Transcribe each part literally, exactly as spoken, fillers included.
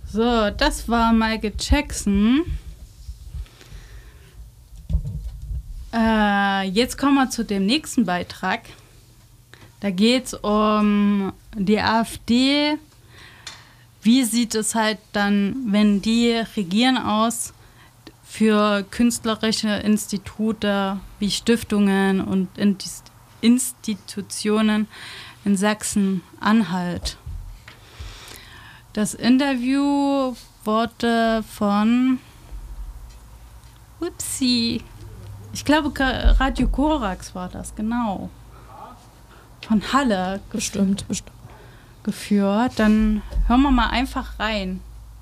So, das war Michael Jackson. Äh, jetzt kommen wir zu dem nächsten Beitrag. Da geht es um die AfD. Wie sieht es halt dann, wenn die regieren, aus für künstlerische Institute wie Stiftungen und Institutionen in Sachsen-Anhalt? Das Interview wurde von Upsi. Ich glaube, Radio Korax war das, genau. Von Halle. Bestimmt, bestimmt. Geführt. Dann hören wir mal einfach rein.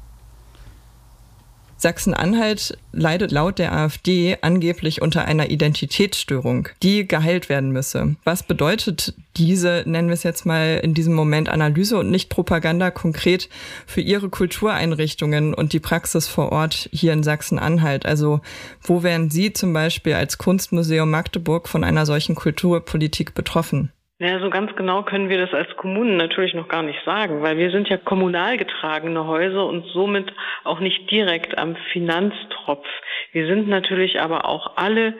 Sachsen-Anhalt leidet laut der AfD angeblich unter einer Identitätsstörung, die geheilt werden müsse. Was bedeutet diese, nennen wir es jetzt mal in diesem Moment, Analyse und nicht Propaganda konkret für Ihre Kultureinrichtungen und die Praxis vor Ort hier in Sachsen-Anhalt? Also wo wären Sie zum Beispiel als Kunstmuseum Magdeburg von einer solchen Kulturpolitik betroffen? Ja, so ganz genau können wir das als Kommunen natürlich noch gar nicht sagen, weil wir sind ja kommunal getragene Häuser und somit auch nicht direkt am Finanztropf. Wir sind natürlich aber auch alle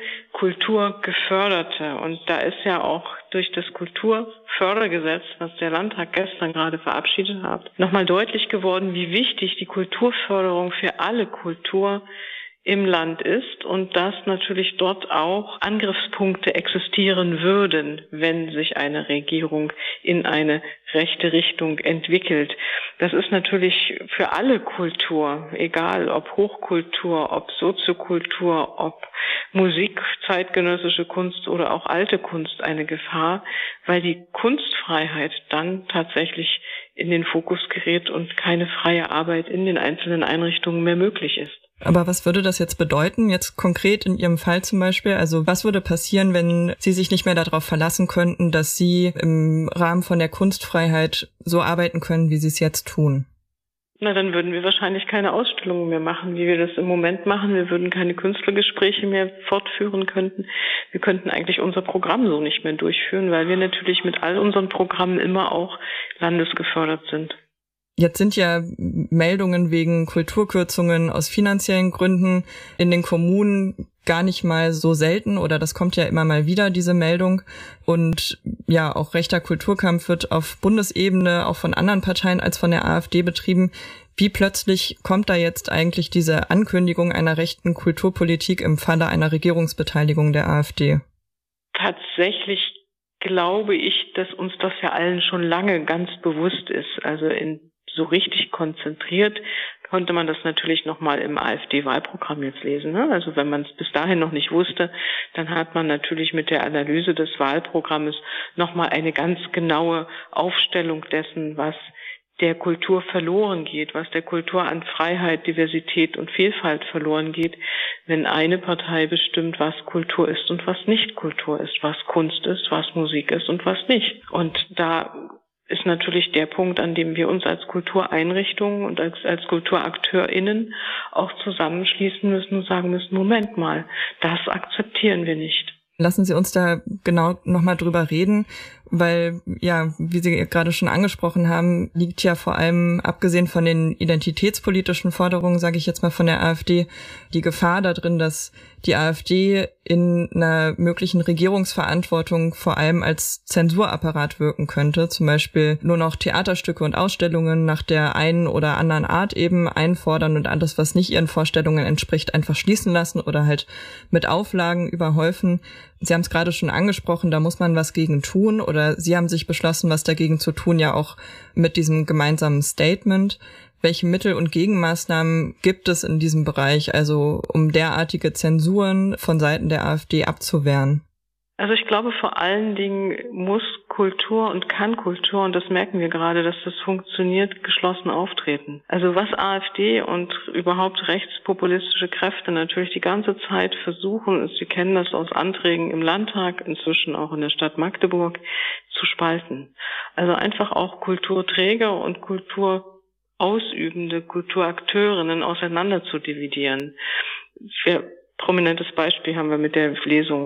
Kulturgeförderte und da ist ja auch durch das Kulturfördergesetz, was der Landtag gestern gerade verabschiedet hat, nochmal deutlich geworden, wie wichtig die Kulturförderung für alle Kultur im Land ist und dass natürlich dort auch Angriffspunkte existieren würden, wenn sich eine Regierung in eine rechte Richtung entwickelt. Das ist natürlich für alle Kultur, egal ob Hochkultur, ob Soziokultur, ob Musik, zeitgenössische Kunst oder auch alte Kunst eine Gefahr, weil die Kunstfreiheit dann tatsächlich in den Fokus gerät und keine freie Arbeit in den einzelnen Einrichtungen mehr möglich ist. Aber was würde das jetzt bedeuten, jetzt konkret in Ihrem Fall zum Beispiel? Also was würde passieren, wenn Sie sich nicht mehr darauf verlassen könnten, dass Sie im Rahmen von der Kunstfreiheit so arbeiten können, wie Sie es jetzt tun? Na, dann würden wir wahrscheinlich keine Ausstellungen mehr machen, wie wir das im Moment machen. Wir würden keine Künstlergespräche mehr fortführen könnten. Wir könnten eigentlich unser Programm so nicht mehr durchführen, weil wir natürlich mit all unseren Programmen immer auch landesgefördert sind. Jetzt sind ja Meldungen wegen Kulturkürzungen aus finanziellen Gründen in den Kommunen gar nicht mal so selten oder das kommt ja immer mal wieder, diese Meldung. Und ja, auch rechter Kulturkampf wird auf Bundesebene auch von anderen Parteien als von der AfD betrieben. Wie plötzlich kommt da jetzt eigentlich diese Ankündigung einer rechten Kulturpolitik im Falle einer Regierungsbeteiligung der AfD? Tatsächlich glaube ich, dass uns das ja allen schon lange ganz bewusst ist. Also in so richtig konzentriert konnte man das natürlich nochmal im AfD-Wahlprogramm jetzt lesen. Ne? Also wenn man es bis dahin noch nicht wusste, dann hat man natürlich mit der Analyse des Wahlprogrammes nochmal eine ganz genaue Aufstellung dessen, was der Kultur verloren geht, was der Kultur an Freiheit, Diversität und Vielfalt verloren geht, wenn eine Partei bestimmt, was Kultur ist und was nicht Kultur ist, was Kunst ist, was Musik ist und was nicht. Und da ist natürlich der Punkt, an dem wir uns als Kultureinrichtungen und als, als KulturakteurInnen auch zusammenschließen müssen und sagen müssen, Moment mal, das akzeptieren wir nicht. Lassen Sie uns da genau nochmal drüber reden, weil, ja, wie Sie gerade schon angesprochen haben, liegt ja vor allem, abgesehen von den identitätspolitischen Forderungen, sage ich jetzt mal von der AfD, die Gefahr da drin, dass die AfD in einer möglichen Regierungsverantwortung vor allem als Zensurapparat wirken könnte, zum Beispiel nur noch Theaterstücke und Ausstellungen nach der einen oder anderen Art eben einfordern und alles, was nicht ihren Vorstellungen entspricht, einfach schließen lassen oder halt mit Auflagen überhäufen. Sie haben es gerade schon angesprochen, da muss man was gegen tun oder Sie haben sich beschlossen, was dagegen zu tun, ja auch mit diesem gemeinsamen Statement. Welche Mittel und Gegenmaßnahmen gibt es in diesem Bereich, also um derartige Zensuren von Seiten der AfD abzuwehren? Also ich glaube, vor allen Dingen muss Kultur und kann Kultur, und das merken wir gerade, dass das funktioniert, geschlossen auftreten. Also was AfD und überhaupt rechtspopulistische Kräfte natürlich die ganze Zeit versuchen, ist, wir kennen das aus Anträgen im Landtag, inzwischen auch in der Stadt Magdeburg, zu spalten. Also einfach auch Kulturträger und Kulturausübende, Kulturakteurinnen auseinander zu dividieren. Für prominentes Beispiel haben wir mit der Lesung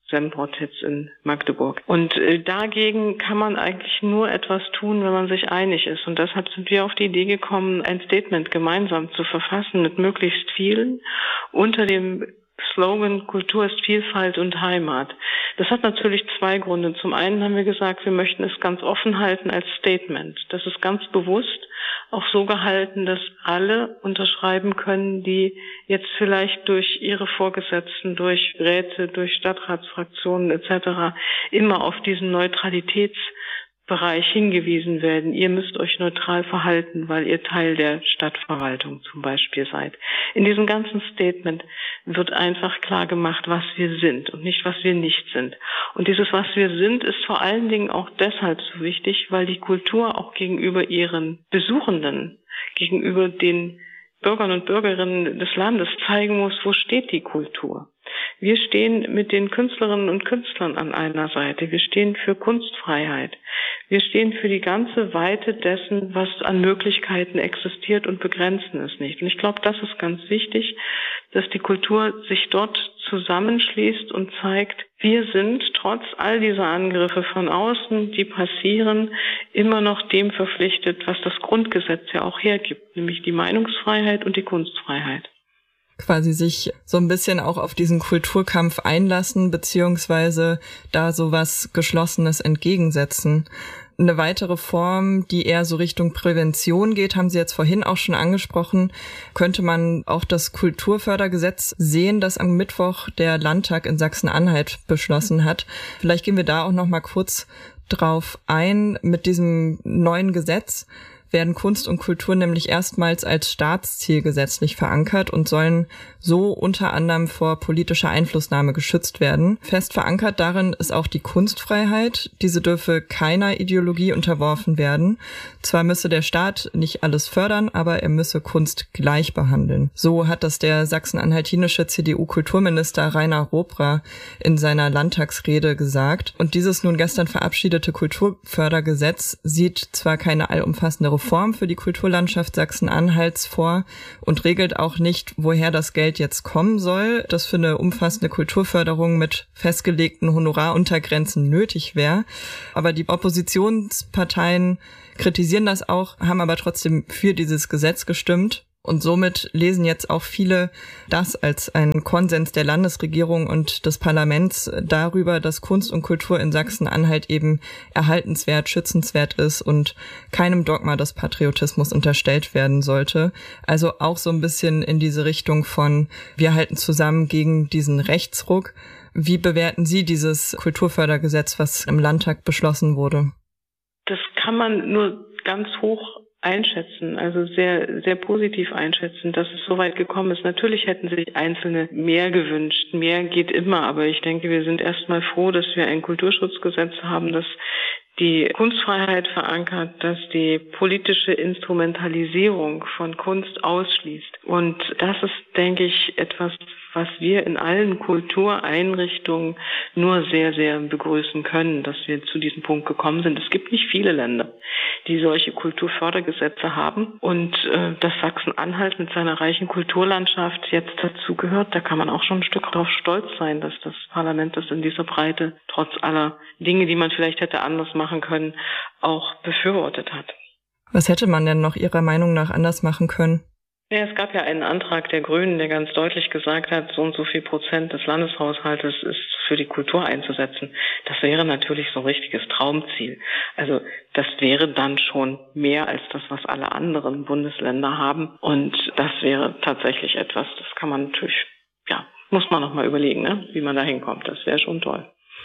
Semprotitz in Magdeburg. Und äh, dagegen kann man eigentlich nur etwas tun, wenn man sich einig ist. Und deshalb sind wir auf die Idee gekommen, ein Statement gemeinsam zu verfassen mit möglichst vielen unter dem Slogan Kultur ist Vielfalt und Heimat. Das hat natürlich zwei Gründe. Zum einen haben wir gesagt, wir möchten es ganz offen halten als Statement. Das ist ganz bewusst auch so gehalten, dass alle unterschreiben können, die jetzt vielleicht durch ihre Vorgesetzten, durch Räte, durch Stadtratsfraktionen et cetera immer auf diesen Neutralitätsbereich hingewiesen werden. Ihr müsst euch neutral verhalten, weil ihr Teil der Stadtverwaltung zum Beispiel seid. In diesem ganzen Statement wird einfach klar gemacht, was wir sind und nicht, was wir nicht sind. Und dieses, was wir sind, ist vor allen Dingen auch deshalb so wichtig, weil die Kultur auch gegenüber ihren Besuchenden, gegenüber den Bürgern und Bürgerinnen des Landes zeigen muss, wo steht die Kultur. Wir stehen mit den Künstlerinnen und Künstlern an einer Seite. Wir stehen für Kunstfreiheit. Wir stehen für die ganze Weite dessen, was an Möglichkeiten existiert und begrenzen es nicht. Und ich glaube, das ist ganz wichtig, dass die Kultur sich dort zusammenschließt und zeigt, wir sind trotz all dieser Angriffe von außen, die passieren, immer noch dem verpflichtet, was das Grundgesetz ja auch hergibt, nämlich die Meinungsfreiheit und die Kunstfreiheit. Quasi sich so ein bisschen auch auf diesen Kulturkampf einlassen, beziehungsweise da sowas Geschlossenes entgegensetzen. Eine weitere Form, die eher so Richtung Prävention geht, haben Sie jetzt vorhin auch schon angesprochen, könnte man auch das Kulturfördergesetz sehen, das am Mittwoch der Landtag in Sachsen-Anhalt beschlossen hat. Vielleicht gehen wir da auch noch mal kurz drauf ein. Mit diesem neuen Gesetz werden Kunst und Kultur nämlich erstmals als Staatsziel gesetzlich verankert und sollen so unter anderem vor politischer Einflussnahme geschützt werden. Fest verankert darin ist auch die Kunstfreiheit. Diese dürfe keiner Ideologie unterworfen werden. Zwar müsse der Staat nicht alles fördern, aber er müsse Kunst gleich behandeln. So hat das der sachsen-anhaltinische C D U-Kulturminister Rainer Robra in seiner Landtagsrede gesagt. Und dieses nun gestern verabschiedete Kulturfördergesetz sieht zwar keine allumfassende Reform für die Kulturlandschaft Sachsen-Anhalts vor und regelt auch nicht, woher das Geld jetzt kommen soll, das für eine umfassende Kulturförderung mit festgelegten Honoraruntergrenzen nötig wäre. Aber die Oppositionsparteien kritisieren das auch, haben aber trotzdem für dieses Gesetz gestimmt. Und somit lesen jetzt auch viele das als einen Konsens der Landesregierung und des Parlaments darüber, dass Kunst und Kultur in Sachsen-Anhalt eben erhaltenswert, schützenswert ist und keinem Dogma des Patriotismus unterstellt werden sollte. Also auch so ein bisschen in diese Richtung von, wir halten zusammen gegen diesen Rechtsruck. Wie bewerten Sie dieses Kulturfördergesetz, was im Landtag beschlossen wurde? Das kann man nur ganz hoch einschätzen, also sehr, sehr positiv einschätzen, dass es so weit gekommen ist. Natürlich hätten sich Einzelne mehr gewünscht. Mehr geht immer, aber ich denke, wir sind erstmal froh, dass wir ein Kulturschutzgesetz haben, das die Kunstfreiheit verankert, das die politische Instrumentalisierung von Kunst ausschließt. Und das ist, denke ich, etwas, was wir in allen Kultureinrichtungen nur sehr, sehr begrüßen können, dass wir zu diesem Punkt gekommen sind. Es gibt nicht viele Länder, die solche Kulturfördergesetze haben. Und äh, dass Sachsen-Anhalt mit seiner reichen Kulturlandschaft jetzt dazu gehört, da kann man auch schon ein Stück darauf stolz sein, dass das Parlament das in dieser Breite, trotz aller Dinge, die man vielleicht hätte anders machen können, auch befürwortet hat. Was hätte man denn noch Ihrer Meinung nach anders machen können? Ja, es gab ja einen Antrag der Grünen, der ganz deutlich gesagt hat, so und so viel Prozent des Landeshaushaltes ist für die Kultur einzusetzen. Das wäre natürlich so ein richtiges Traumziel. Also das wäre dann schon mehr als das, was alle anderen Bundesländer haben. Und das wäre tatsächlich etwas, das kann man natürlich, ja, muss man noch mal überlegen, ne, wie man da hinkommt. Das wäre schon toll.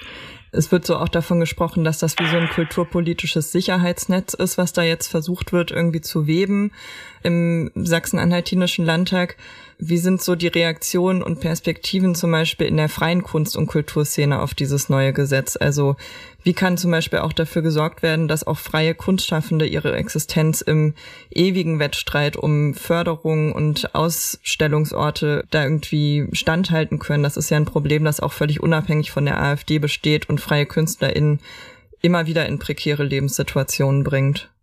Es wird so auch davon gesprochen, dass das wie so ein kulturpolitisches Sicherheitsnetz ist, was da jetzt versucht wird, irgendwie zu weben im sachsen-anhaltinischen Landtag. Wie sind so die Reaktionen und Perspektiven zum Beispiel in der freien Kunst- und Kulturszene auf dieses neue Gesetz? Also wie kann zum Beispiel auch dafür gesorgt werden, dass auch freie Kunstschaffende ihre Existenz im ewigen Wettstreit um Förderung und Ausstellungsorte da irgendwie standhalten können? Das ist ja ein Problem, das auch völlig unabhängig von der AfD besteht und freie KünstlerInnen immer wieder in prekäre Lebenssituationen bringt.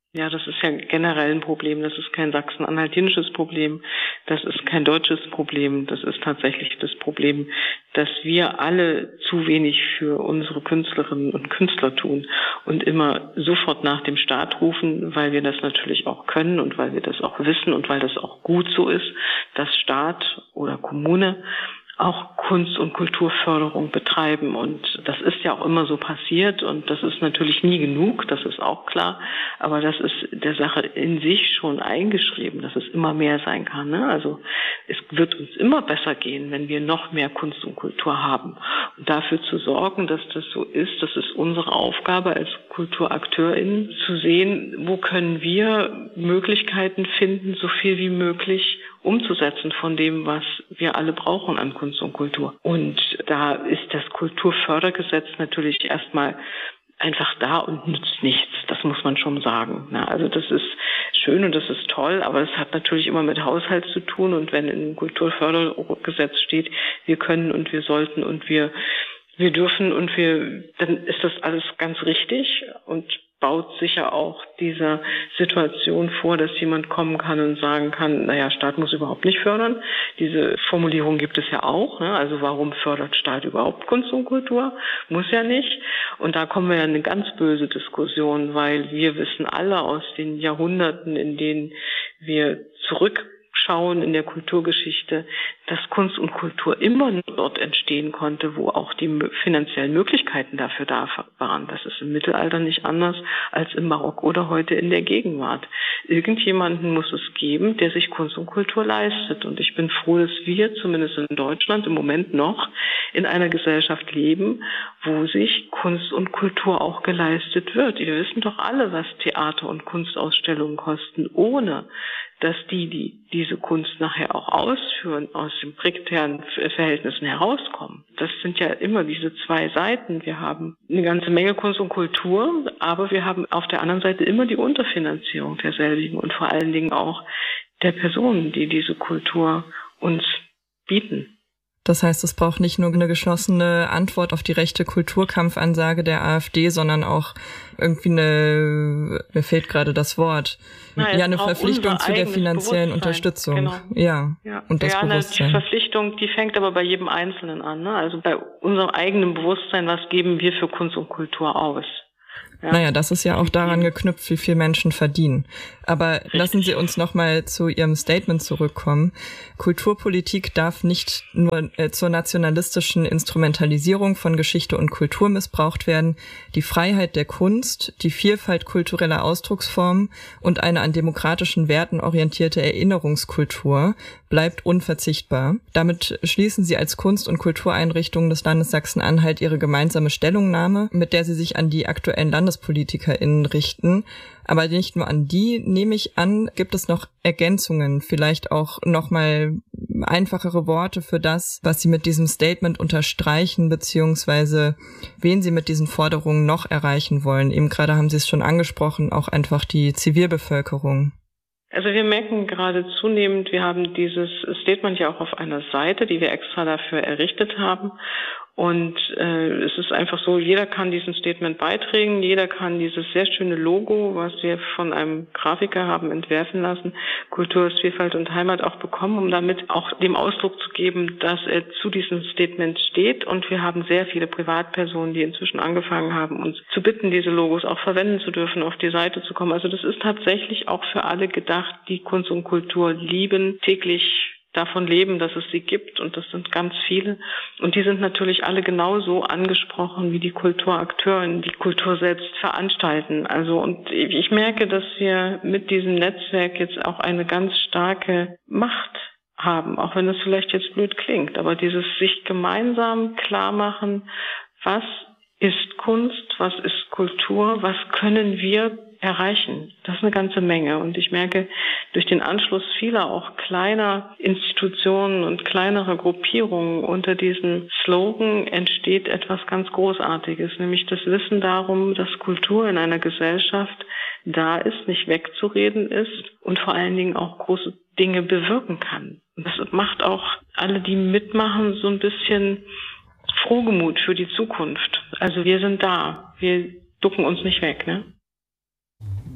Ja, das ist ja generell ein Problem. Das ist kein sachsen-anhaltinisches Problem. Das ist kein deutsches Problem. Das ist tatsächlich das Problem, dass wir alle zu wenig für unsere Künstlerinnen und Künstler tun und immer sofort nach dem Staat rufen, weil wir das natürlich auch können und weil wir das auch wissen und weil das auch gut so ist, dass Staat oder Kommune auch Kunst- und Kulturförderung betreiben. Und das ist ja auch immer so passiert und das ist natürlich nie genug, das ist auch klar, aber das ist der Sache in sich schon eingeschrieben, dass es immer mehr sein kann. Ne? Also es wird uns immer besser gehen, wenn wir noch mehr Kunst und Kultur haben. Und dafür zu sorgen, dass das so ist, das ist unsere Aufgabe als KulturakteurInnen, zu sehen, wo können wir Möglichkeiten finden, so viel wie möglich umzusetzen von dem, was wir alle brauchen an Kunst und Kultur. Und da ist das Kulturfördergesetz natürlich erstmal einfach da und nützt nichts. Das muss man schon sagen. Also das ist schön und das ist toll, aber es hat natürlich immer mit Haushalt zu tun. Und wenn im Kulturfördergesetz steht, wir können und wir sollten und wir wir dürfen und wir, dann ist das alles ganz richtig und baut sicher auch dieser Situation vor, dass jemand kommen kann und sagen kann, naja, Staat muss überhaupt nicht fördern. Diese Formulierung gibt es ja auch. Ne? Also warum fördert Staat überhaupt Kunst und Kultur? Muss ja nicht. Und da kommen wir ja in eine ganz böse Diskussion, weil wir wissen alle aus den Jahrhunderten, in denen wir zurück schauen in der Kulturgeschichte, dass Kunst und Kultur immer nur dort entstehen konnte, wo auch die finanziellen Möglichkeiten dafür da waren. Das ist im Mittelalter nicht anders als im Barock oder heute in der Gegenwart. Irgendjemanden muss es geben, der sich Kunst und Kultur leistet. Und ich bin froh, dass wir zumindest in Deutschland im Moment noch in einer Gesellschaft leben, wo sich Kunst und Kultur auch geleistet wird. Wir wissen doch alle, was Theater- und Kunstausstellungen kosten, ohne dass die, die diese Kunst nachher auch ausführen, aus den prekären Verhältnissen herauskommen. Das sind ja immer diese zwei Seiten. Wir haben eine ganze Menge Kunst und Kultur, aber wir haben auf der anderen Seite immer die Unterfinanzierung derselbigen und vor allen Dingen auch der Personen, die diese Kultur uns bieten. Das heißt, es braucht nicht nur eine geschlossene Antwort auf die rechte Kulturkampfansage der AfD, sondern auch irgendwie eine, mir fehlt gerade das Wort, Na, ja, eine Verpflichtung zu der finanziellen Unterstützung. Genau. Ja, ja, und das ja, Bewusstsein. Die Verpflichtung, die fängt aber bei jedem Einzelnen an. Ne? Also bei unserem eigenen Bewusstsein, was geben wir für Kunst und Kultur aus? Ja. Naja, das ist ja auch daran geknüpft, wie viel Menschen verdienen. Aber Richtig. Lassen Sie uns nochmal zu Ihrem Statement zurückkommen. Kulturpolitik darf nicht nur äh, zur nationalistischen Instrumentalisierung von Geschichte und Kultur missbraucht werden. Die Freiheit der Kunst, die Vielfalt kultureller Ausdrucksformen und eine an demokratischen Werten orientierte Erinnerungskultur bleibt unverzichtbar. Damit schließen Sie als Kunst- und Kultureinrichtungen des Landes Sachsen-Anhalt Ihre gemeinsame Stellungnahme, mit der Sie sich an die aktuellen LandespolitikerInnen richten. Aber nicht nur an die, nehme ich an, gibt es noch Ergänzungen, vielleicht auch nochmal einfachere Worte für das, was Sie mit diesem Statement unterstreichen, beziehungsweise wen Sie mit diesen Forderungen noch erreichen wollen. Eben gerade haben Sie es schon angesprochen, auch einfach die Zivilbevölkerung. Also wir merken gerade zunehmend, wir haben dieses Statement ja auch auf einer Seite, die wir extra dafür errichtet haben. Und äh, es ist einfach so, jeder kann diesem Statement beitragen, jeder kann dieses sehr schöne Logo, was wir von einem Grafiker haben entwerfen lassen, Kultur ist Vielfalt und Heimat, auch bekommen, um damit auch dem Ausdruck zu geben, dass er zu diesem Statement steht. Und wir haben sehr viele Privatpersonen, die inzwischen angefangen haben, uns zu bitten, diese Logos auch verwenden zu dürfen, auf die Seite zu kommen. Also das ist tatsächlich auch für alle gedacht, die Kunst und Kultur lieben, täglich davon leben, dass es sie gibt, und das sind ganz viele. Und die sind natürlich alle genauso angesprochen wie die Kulturakteurinnen, die Kultur selbst veranstalten. Also, und ich merke, dass wir mit diesem Netzwerk jetzt auch eine ganz starke Macht haben, auch wenn das vielleicht jetzt blöd klingt, aber dieses sich gemeinsam klar machen, was ist Kunst, was ist Kultur, was können wir erreichen. Das ist eine ganze Menge. Und ich merke, durch den Anschluss vieler auch kleiner Institutionen und kleinerer Gruppierungen unter diesem Slogan entsteht etwas ganz Großartiges, nämlich das Wissen darum, dass Kultur in einer Gesellschaft da ist, nicht wegzureden ist und vor allen Dingen auch große Dinge bewirken kann. Und das macht auch alle, die mitmachen, so ein bisschen Frohgemut für die Zukunft. Also wir sind da. Wir ducken uns nicht weg, ne?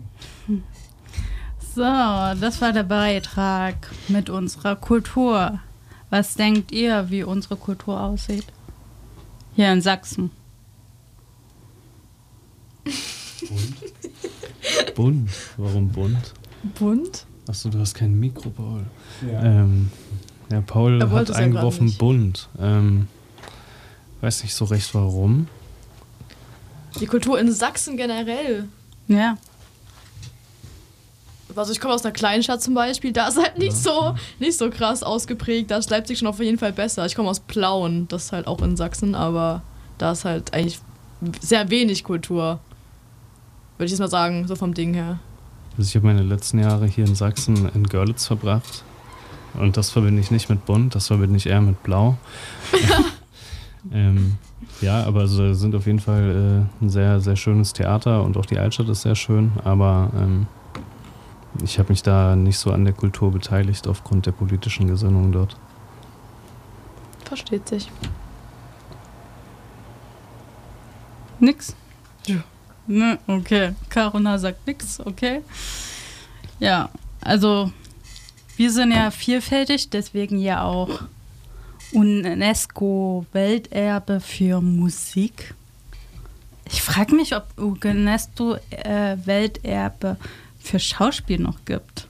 So, das war der Beitrag mit unserer Kultur. Was denkt ihr, wie unsere Kultur aussieht? Hier in Sachsen. Bunt? Bunt? Warum bunt? Bunt? Achso, du hast kein Mikro, Paul. Ja, ähm, ja Paul hat ja eingeworfen bunt. Ähm, weiß nicht so recht warum. Die Kultur in Sachsen generell. Ja. Also ich komme aus einer Kleinstadt zum Beispiel, da ist halt nicht so, nicht so krass ausgeprägt. Da ist Leipzig schon auf jeden Fall besser. Ich komme aus Plauen, das ist halt auch in Sachsen, aber da ist halt eigentlich sehr wenig Kultur. Würde ich jetzt mal sagen, so vom Ding her. Also ich habe meine letzten Jahre hier in Sachsen in Görlitz verbracht. Und das verbinde ich nicht mit bunt, das verbinde ich eher mit blau. ähm, ja, aber also da sind auf jeden Fall äh, ein sehr, sehr schönes Theater und auch die Altstadt ist sehr schön, aber ähm, ich habe mich da nicht so an der Kultur beteiligt aufgrund der politischen Gesinnung dort. Versteht sich. Nix? Ja. Ne, okay. Carona sagt nix, okay. Ja, also wir sind ja vielfältig, deswegen ja auch UNESCO-Welterbe für Musik. Ich frage mich, ob UNESCO-Welterbe für Schauspiel noch gibt.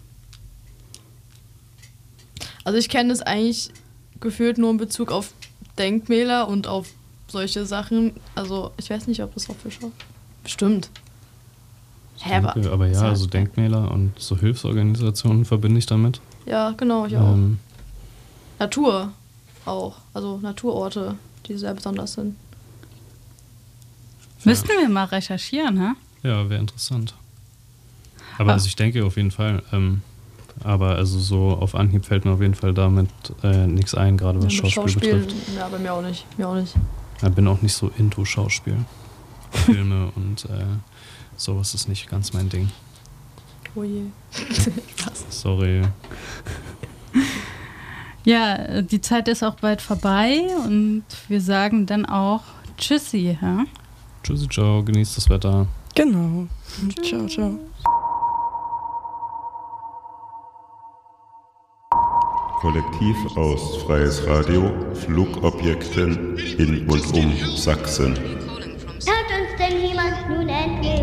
Also ich kenne es eigentlich gefühlt nur in Bezug auf Denkmäler und auf solche Sachen. Also ich weiß nicht, ob das auch für Schauspiel... Bestimmt. Hä, aber, aber ja, also Denkmäler und so Hilfsorganisationen verbinde ich damit. Ja, genau, ich auch. Ähm, Natur auch. Also Naturorte, die sehr besonders sind. Müssten wir mal recherchieren, hä? Ja, wäre interessant. Aber ah. also ich denke auf jeden Fall, ähm, aber also so auf Anhieb fällt mir auf jeden Fall damit äh, nichts ein, gerade was ja, Schauspiel, Schauspiel betrifft. Ja, bei mir auch nicht. Mir auch nicht. Ich bin auch nicht so into Schauspiel. Filme und äh, sowas ist nicht ganz mein Ding. Oh je. Sorry. Ja, die Zeit ist auch bald vorbei und wir sagen dann auch Tschüssi, ja? Tschüssi, ciao, genießt das Wetter. Genau. Ciao, ciao. Kollektiv aus Freies Radio, Flugobjekten in und um Sachsen. Hört uns denn jemand nun endlich?